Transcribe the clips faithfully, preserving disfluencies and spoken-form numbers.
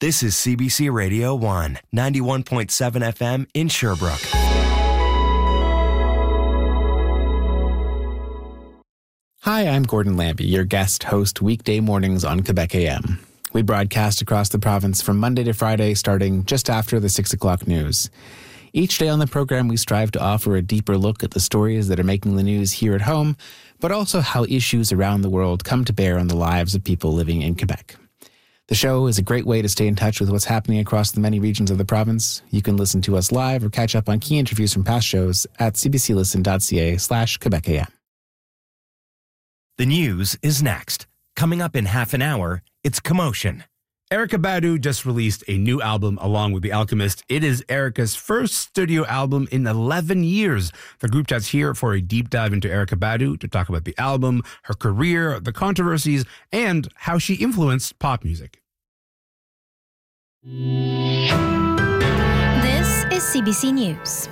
This is C B C Radio one, ninety-one point seven F M in Sherbrooke. Hi, I'm Gordon Lambie, your guest host weekday mornings on Quebec A M. We broadcast across the province from Monday to Friday, starting just after the six o'clock news. Each day on the program, we strive to offer a deeper look at the stories that are making the news here at home, but also how issues around the world come to bear on the lives of people living in Quebec. The show is a great way to stay in touch with what's happening across the many regions of the province. You can listen to us live or catch up on key interviews from past shows at cbclisten.ca slash Quebec A M. The news is next. Coming up in half an hour, it's Commotion. Erykah Badu just released a new album along with The Alchemist. It is Erykah's first studio album in eleven years. The group chat's here for a deep dive into Erykah Badu to talk about the album, her career, the controversies, and how she influenced pop music. This is C B C News.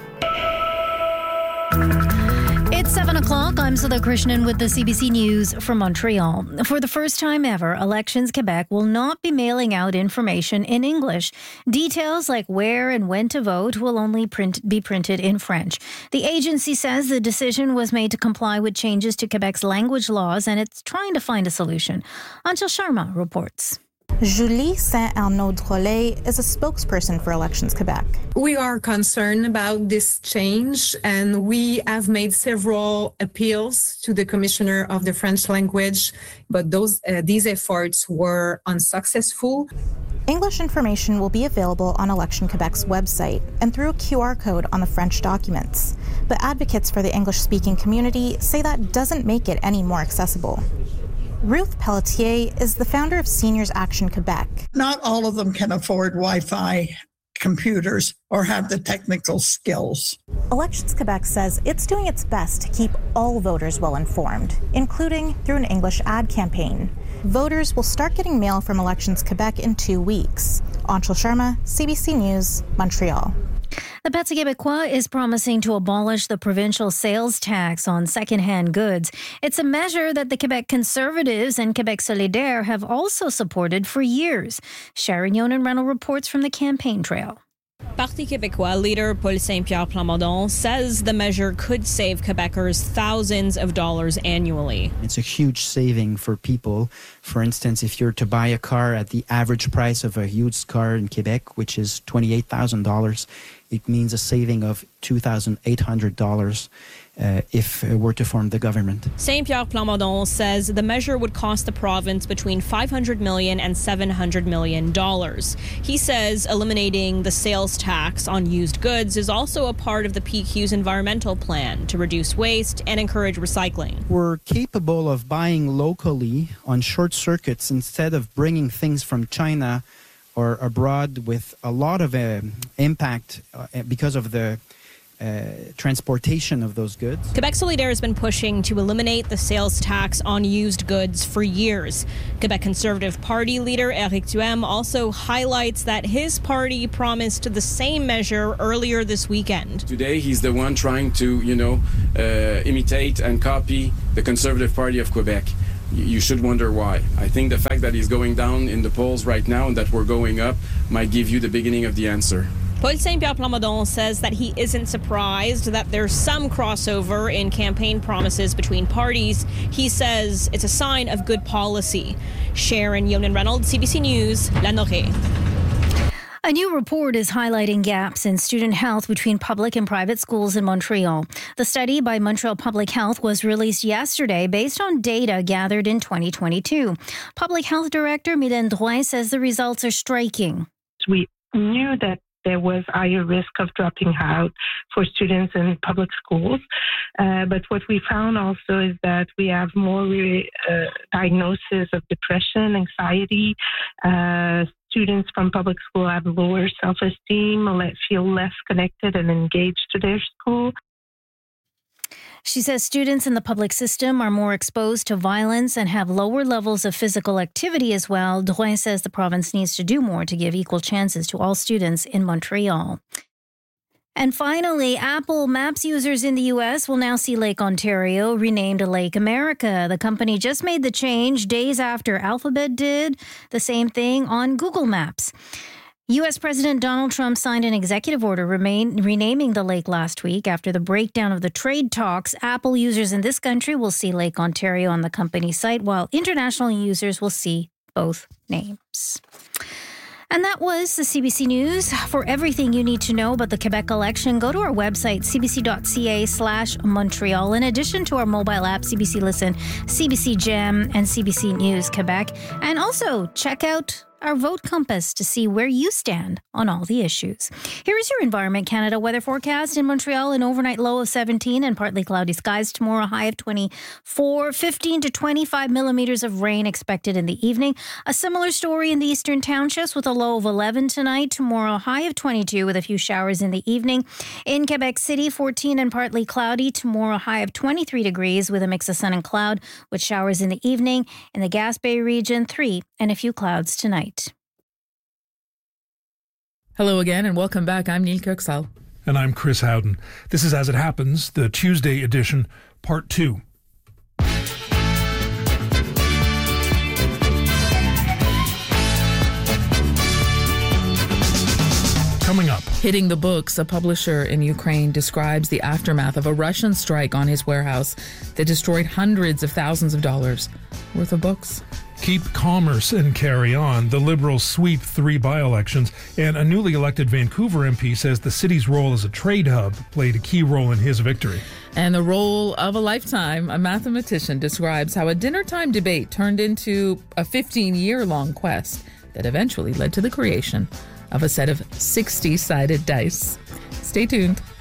It's seven o'clock. I'm Sudha Krishnan with the C B C News from Montreal. For the first time ever, Elections Quebec will not be mailing out information in English. Details like where and when to vote will only print, be printed in French. The agency says the decision was made to comply with changes to Quebec's language laws, and it's trying to find a solution. Anshul Sharma reports. Julie Saint-Arnaud-Drolet is a spokesperson for Elections Quebec. We are concerned about this change, and we have made several appeals to the Commissioner of the French language, but those uh, these efforts were unsuccessful. English information will be available on Election Quebec's website and through a Q R code on the French documents. But advocates for the English-speaking community say that doesn't make it any more accessible. Ruth Pelletier is the founder of Seniors Action Quebec. Not all of them can afford Wi-Fi computers or have the technical skills. Elections Quebec says it's doing its best to keep all voters well informed, including through an English ad campaign. Voters will start getting mail from Elections Quebec in two weeks. Anshul Sharma, C B C News, Montreal. The Parti Québécois is promising to abolish the provincial sales tax on second-hand goods. It's a measure that the Quebec Conservatives and Quebec Solidaire have also supported for years. Sharon Yonan-Reynolds reports from the campaign trail. Parti Québécois leader Paul Saint-Pierre Plamondon says the measure could save Quebecers thousands of dollars annually. It's a huge saving for people. For instance, if you're to buy a car at the average price of a used car in Quebec, which is twenty-eight thousand dollars, it means a saving of two thousand eight hundred dollars uh, if it were to form the government. Saint-Pierre Plamondon says the measure would cost the province between five hundred million dollars and seven hundred million dollars. He says eliminating the sales tax on used goods is also a part of the P Q's environmental plan to reduce waste and encourage recycling. We're capable of buying locally on short circuits instead of bringing things from China or abroad with a lot of uh, impact uh, because of the uh, transportation of those goods. Quebec Solidaire has been pushing to eliminate the sales tax on used goods for years. Quebec Conservative Party leader Éric Duhem also highlights that his party promised the same measure earlier this weekend. Today he's the one trying to, you know, uh, imitate and copy the Conservative Party of Quebec. You should wonder why. I think the fact that he's going down in the polls right now and that we're going up might give you the beginning of the answer. Paul Saint-Pierre Plamondon says that he isn't surprised that there's some crossover in campaign promises between parties. He says it's a sign of good policy. Sharon Yonan-Reynolds, C B C News, La Norée. A new report is highlighting gaps in student health between public and private schools in Montreal. The study by Montreal Public Health was released yesterday based on data gathered in twenty twenty-two. Public Health Director Mylène Drouin says the results are striking. We knew that there was higher risk of dropping out for students in public schools. Uh, but what we found also is that we have more uh, diagnosis of depression, anxiety. Uh, students from public school have lower self-esteem, feel less connected and engaged to their school. She says students in the public system are more exposed to violence and have lower levels of physical activity as well. Drouin says the province needs to do more to give equal chances to all students in Montreal. And finally, Apple Maps users in the U S will now see Lake Ontario renamed Lake America. The company just made the change days after Alphabet did the same thing on Google Maps. U S. President Donald Trump signed an executive order remain, renaming the lake last week. After the breakdown of the trade talks, Apple users in this country will see Lake Ontario on the company site, while international users will see both names. And that was the C B C News. For everything you need to know about the Quebec election, go to our website, cbc.ca slash Montreal. In addition to our mobile app, C B C Listen, C B C Gem, and C B C News Quebec. And also check out our Vote Compass to see where you stand on all the issues. Here is your Environment Canada weather forecast. In Montreal, an overnight low of seventeen and partly cloudy skies. Tomorrow, high of twenty-four, fifteen to twenty-five millimeters of rain expected in the evening. A similar story in the eastern townships with a low of eleven tonight. Tomorrow, high of twenty-two with a few showers in the evening. In Quebec City, fourteen and partly cloudy. Tomorrow, high of twenty-three degrees with a mix of sun and cloud with showers in the evening. In the Gaspé region, three and a few clouds tonight. Hello again and welcome back. I'm Neil Kirksall. And I'm Chris Howden. This is As It Happens, the Tuesday edition, part two. Coming up. Hitting the books, a publisher in Ukraine describes the aftermath of a Russian strike on his warehouse that destroyed hundreds of thousands of dollars worth of books. Keep commerce and carry on. The Liberals sweep three by-elections, and a newly elected Vancouver M P says the city's role as a trade hub played a key role in his victory. And the role of a lifetime, a mathematician describes how a dinnertime debate turned into a fifteen-year-long quest that eventually led to the creation of a set of sixty-sided dice. Stay tuned.